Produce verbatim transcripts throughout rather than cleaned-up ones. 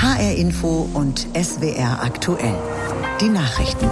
H R Info und S W R aktuell. Die Nachrichten.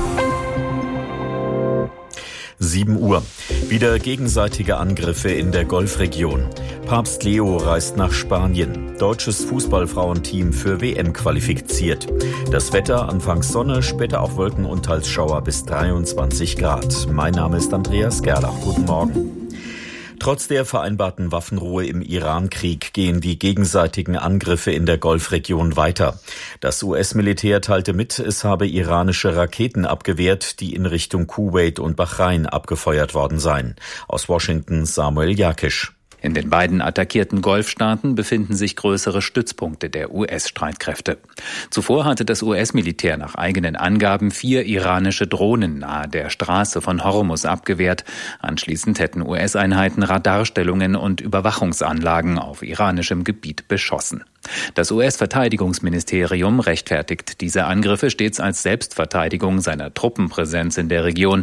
sieben Uhr. Wieder gegenseitige Angriffe in der Golfregion. Papst Leo reist nach Spanien. Deutsches Fußballfrauenteam für W M qualifiziert. Das Wetter, anfangs Sonne, später auch Wolken und teils Schauer bis dreiundzwanzig Grad. Mein Name ist Andreas Gerlach. Guten Morgen. Trotz der vereinbarten Waffenruhe im Iran-Krieg gehen die gegenseitigen Angriffe in der Golfregion weiter. Das U S-Militär teilte mit, es habe iranische Raketen abgewehrt, die in Richtung Kuwait und Bahrain abgefeuert worden seien. Aus Washington Samuel Jakisch. In den beiden attackierten Golfstaaten befinden sich größere Stützpunkte der U S-Streitkräfte. Zuvor hatte das U S-Militär nach eigenen Angaben vier iranische Drohnen nahe der Straße von Hormuz abgewehrt. Anschließend hätten U S-Einheiten Radarstellungen und Überwachungsanlagen auf iranischem Gebiet beschossen. Das U S-Verteidigungsministerium rechtfertigt diese Angriffe stets als Selbstverteidigung seiner Truppenpräsenz in der Region.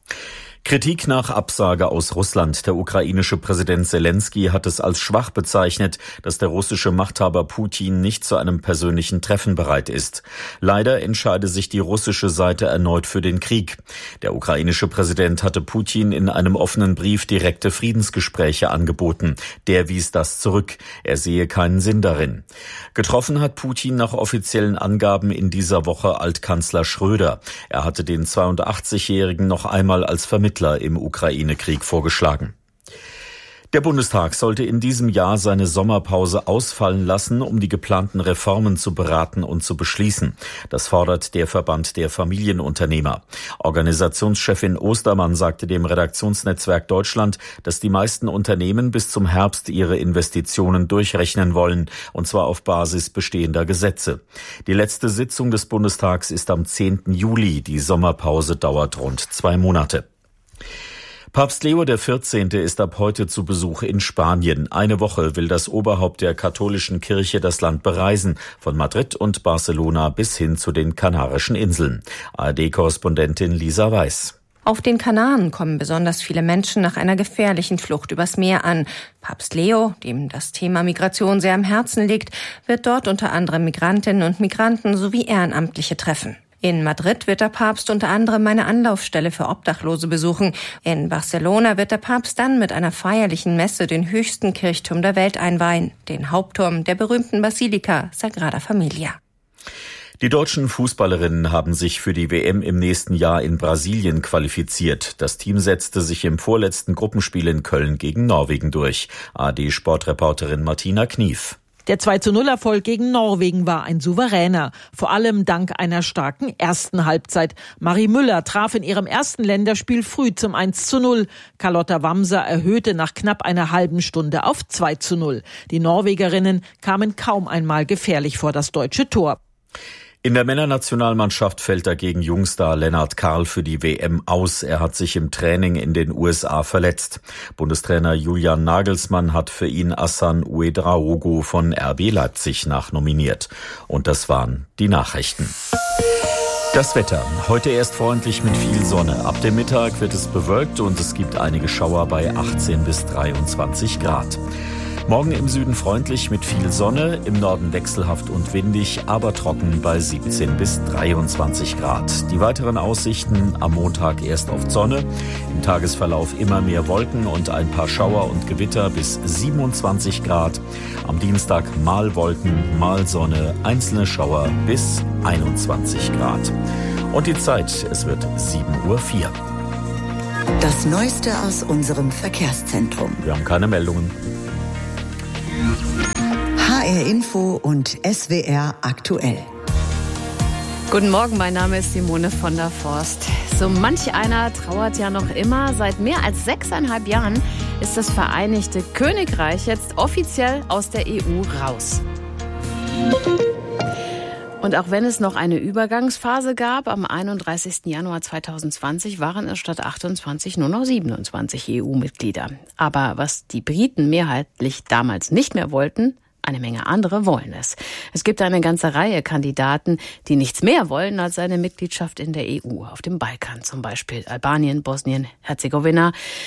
Kritik nach Absage aus Russland. Der ukrainische Präsident Selenskyj hat es als schwach bezeichnet, dass der russische Machthaber Putin nicht zu einem persönlichen Treffen bereit ist. Leider entscheide sich die russische Seite erneut für den Krieg. Der ukrainische Präsident hatte Putin in einem offenen Brief direkte Friedensgespräche angeboten. Der wies das zurück. Er sehe keinen Sinn darin. Getroffen hat Putin nach offiziellen Angaben in dieser Woche Altkanzler Schröder. Er hatte den zweiundachtzigjährigen noch einmal als Vermittler im Ukraine-Krieg vorgeschlagen. Der Bundestag sollte in diesem Jahr seine Sommerpause ausfallen lassen, um die geplanten Reformen zu beraten und zu beschließen. Das fordert der Verband der Familienunternehmer. Organisationschefin Ostermann sagte dem Redaktionsnetzwerk Deutschland, dass die meisten Unternehmen bis zum Herbst ihre Investitionen durchrechnen wollen, und zwar auf Basis bestehender Gesetze. Die letzte Sitzung des Bundestags ist am zehnten Juli. Die Sommerpause dauert rund zwei Monate. Papst Leo der vierzehnte ist ab heute zu Besuch in Spanien. Eine Woche will das Oberhaupt der katholischen Kirche das Land bereisen, von Madrid und Barcelona bis hin zu den Kanarischen Inseln. A R D-Korrespondentin Lisa Weiß. Auf den Kanaren kommen besonders viele Menschen nach einer gefährlichen Flucht übers Meer an. Papst Leo, dem das Thema Migration sehr am Herzen liegt, wird dort unter anderem Migrantinnen und Migranten sowie Ehrenamtliche treffen. In Madrid wird der Papst unter anderem eine Anlaufstelle für Obdachlose besuchen. In Barcelona wird der Papst dann mit einer feierlichen Messe den höchsten Kirchturm der Welt einweihen, den Hauptturm der berühmten Basilika Sagrada Familia. Die deutschen Fußballerinnen haben sich für die W M im nächsten Jahr in Brasilien qualifiziert. Das Team setzte sich im vorletzten Gruppenspiel in Köln gegen Norwegen durch. A R D-Sportreporterin Martina Knief. Der zwei zu null Erfolg gegen Norwegen war ein souveräner, vor allem dank einer starken ersten Halbzeit. Marie Müller traf in ihrem ersten Länderspiel früh zum eins zu null. Carlotta Wamser erhöhte nach knapp einer halben Stunde auf zwei zu null. Die Norwegerinnen kamen kaum einmal gefährlich vor das deutsche Tor. In der Männernationalmannschaft fällt dagegen Jungstar Lennart Karl für die W M aus. Er hat sich im Training in den U S A verletzt. Bundestrainer Julian Nagelsmann hat für ihn Hassan Ouedraogo von R B Leipzig nachnominiert. Und das waren die Nachrichten. Das Wetter. Heute erst freundlich mit viel Sonne. Ab dem Mittag wird es bewölkt und es gibt einige Schauer bei achtzehn bis dreiundzwanzig Grad. Morgen im Süden freundlich mit viel Sonne, im Norden wechselhaft und windig, aber trocken bei siebzehn bis dreiundzwanzig Grad. Die weiteren Aussichten: am Montag erst oft Sonne, im Tagesverlauf immer mehr Wolken und ein paar Schauer und Gewitter bis siebenundzwanzig Grad. Am Dienstag mal Wolken, mal Sonne, einzelne Schauer bis einundzwanzig Grad. Und die Zeit, es wird sieben Uhr vier. Das Neueste aus unserem Verkehrszentrum. Wir haben keine Meldungen. H R Info und S W R aktuell. Guten Morgen, mein Name ist Simone von der Forst. So manch einer trauert ja noch immer. Seit mehr als sechseinhalb Jahren ist das Vereinigte Königreich jetzt offiziell aus der E U raus. Und auch wenn es noch eine Übergangsphase gab, am einunddreißigsten Januar zweitausendzwanzig waren es statt achtundzwanzig nur noch siebenundzwanzig E U-Mitglieder. Aber was die Briten mehrheitlich damals nicht mehr wollten, eine Menge andere wollen es. Es gibt eine ganze Reihe Kandidaten, die nichts mehr wollen als eine Mitgliedschaft in der E U. Auf dem Balkan zum Beispiel Albanien, Bosnien, Herzegowina.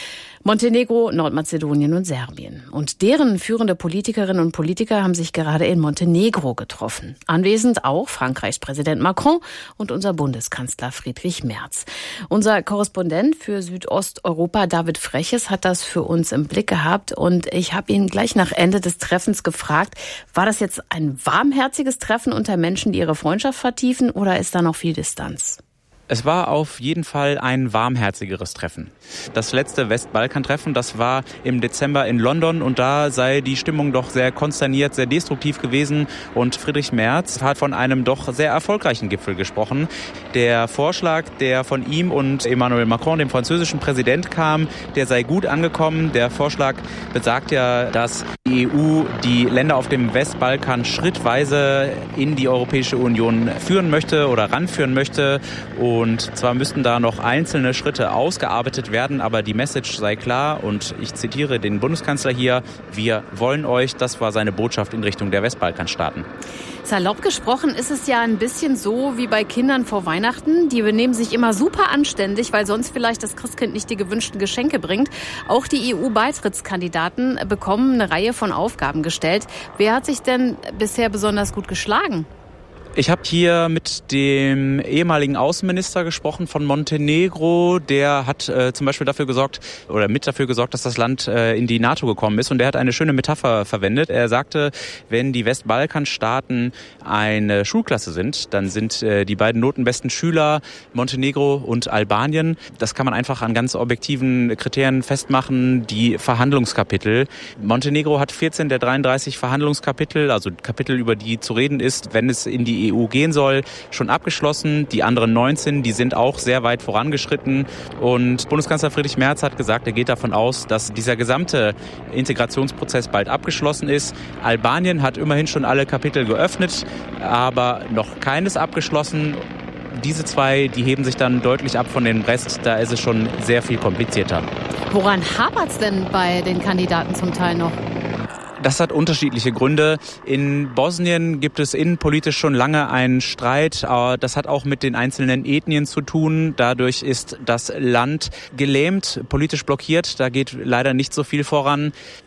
Montenegro, Nordmazedonien und Serbien. Und deren führende Politikerinnen und Politiker haben sich gerade in Montenegro getroffen. Anwesend auch Frankreichs Präsident Macron und unser Bundeskanzler Friedrich Merz. Unser Korrespondent für Südosteuropa, David Freches, hat das für uns im Blick gehabt. Und ich habe ihn gleich nach Ende des Treffens gefragt, war das jetzt ein warmherziges Treffen unter Menschen, die ihre Freundschaft vertiefen, oder ist da noch viel Distanz? Es war auf jeden Fall ein warmherzigeres Treffen. Das letzte Westbalkan-Treffen, das war im Dezember in London und da sei die Stimmung doch sehr konsterniert, sehr destruktiv gewesen und Friedrich Merz hat von einem doch sehr erfolgreichen Gipfel gesprochen. Der Vorschlag, der von ihm und Emmanuel Macron, dem französischen Präsident, kam, der sei gut angekommen. Der Vorschlag besagt ja, dass die E U die Länder auf dem Westbalkan schrittweise in die Europäische Union führen möchte oder ranführen möchte. Und zwar müssten da noch einzelne Schritte ausgearbeitet werden, aber die Message sei klar und ich zitiere den Bundeskanzler hier, wir wollen euch, das war seine Botschaft in Richtung der Westbalkanstaaten. Salopp gesprochen ist es ja ein bisschen so wie bei Kindern vor Weihnachten. Die benehmen sich immer super anständig, weil sonst vielleicht das Christkind nicht die gewünschten Geschenke bringt. Auch die E U-Beitrittskandidaten bekommen eine Reihe von Aufgaben gestellt. Wer hat sich denn bisher besonders gut geschlagen? Ich habe hier mit dem ehemaligen Außenminister gesprochen von Montenegro. Der hat äh, zum Beispiel dafür gesorgt oder mit dafür gesorgt, dass das Land äh, in die NATO gekommen ist. Und der hat eine schöne Metapher verwendet. Er sagte, wenn die Westbalkanstaaten eine Schulklasse sind, dann sind äh, die beiden notenbesten Schüler Montenegro und Albanien. Das kann man einfach an ganz objektiven Kriterien festmachen. Die Verhandlungskapitel. Montenegro hat vierzehn der dreiunddreißig Verhandlungskapitel, also Kapitel, über die zu reden ist, wenn es in die E U gehen soll, schon abgeschlossen. Die anderen neunzehn, die sind auch sehr weit vorangeschritten. Und Bundeskanzler Friedrich Merz hat gesagt, er geht davon aus, dass dieser gesamte Integrationsprozess bald abgeschlossen ist. Albanien hat immerhin schon alle Kapitel geöffnet, aber noch keines abgeschlossen. Diese zwei, die heben sich dann deutlich ab von dem Rest. Da ist es schon sehr viel komplizierter. Woran hapert es denn bei den Kandidaten zum Teil noch? Das hat unterschiedliche Gründe. In Bosnien gibt es innenpolitisch schon lange einen Streit. Das hat auch mit den einzelnen Ethnien zu tun. Dadurch ist das Land gelähmt, politisch blockiert. Da geht leider nicht so viel voran.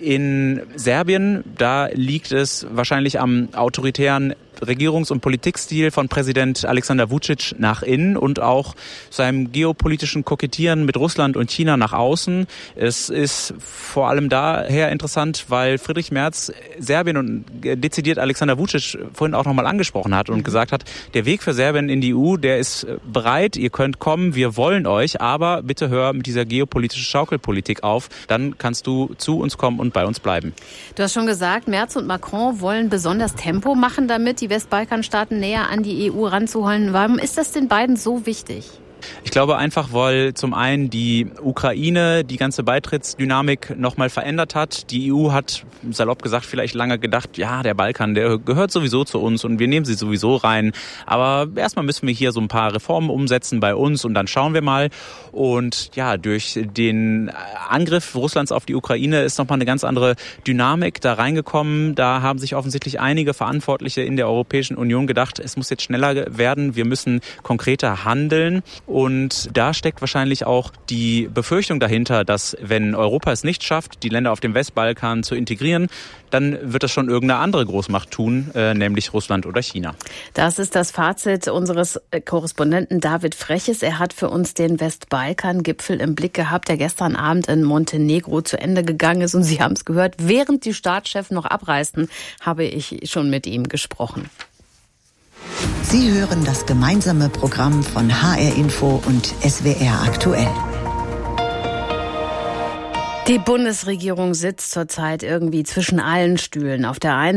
In Serbien, da liegt es wahrscheinlich am autoritären Regierungs- und Politikstil von Präsident Alexander Vučić nach innen und auch seinem geopolitischen Kokettieren mit Russland und China nach außen. Es ist vor allem daher interessant, weil Friedrich Merz Serbien und dezidiert Alexander Vučić vorhin auch nochmal angesprochen hat und gesagt hat, der Weg für Serbien in die E U, der ist bereit, ihr könnt kommen, wir wollen euch, aber bitte hör mit dieser geopolitischen Schaukelpolitik auf, dann kannst du zu uns kommen und bei uns bleiben. Du hast schon gesagt, Merz und Macron wollen besonders Tempo machen, damit die die Westbalkanstaaten näher an die E U ranzuholen. Warum ist das den beiden so wichtig? Ich glaube einfach, weil zum einen die Ukraine die ganze Beitrittsdynamik nochmal verändert hat. Die E U hat, salopp gesagt, vielleicht lange gedacht, ja, der Balkan, der gehört sowieso zu uns und wir nehmen sie sowieso rein. Aber erstmal müssen wir hier so ein paar Reformen umsetzen bei uns und dann schauen wir mal. Und ja, durch den Angriff Russlands auf die Ukraine ist nochmal eine ganz andere Dynamik da reingekommen. Da haben sich offensichtlich einige Verantwortliche in der Europäischen Union gedacht, es muss jetzt schneller werden, wir müssen konkreter handeln. Und da steckt wahrscheinlich auch die Befürchtung dahinter, dass wenn Europa es nicht schafft, die Länder auf dem Westbalkan zu integrieren, dann wird das schon irgendeine andere Großmacht tun, äh, nämlich Russland oder China. Das ist das Fazit unseres Korrespondenten David Freches. Er hat für uns den Westbalkan-Gipfel im Blick gehabt, der gestern Abend in Montenegro zu Ende gegangen ist. Und Sie haben es gehört, während die Staatschefs noch abreisten, habe ich schon mit ihm gesprochen. Sie hören das gemeinsame Programm von H R Info und S W R aktuell. Die Bundesregierung sitzt zurzeit irgendwie zwischen allen Stühlen. Auf der einen